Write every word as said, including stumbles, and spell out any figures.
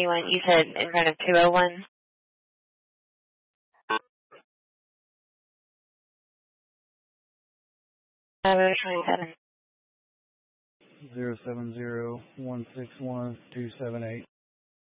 twenty-one, you said in front of two oh one? five oh twenty-seven. Zero seven zero one six one two seven eight.